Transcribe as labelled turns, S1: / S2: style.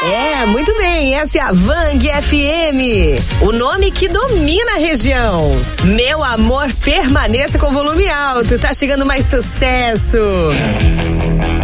S1: É, muito bem, essa é a Vang FM, o nome que domina a região. Meu amor, permaneça com volume alto, tá chegando mais sucesso.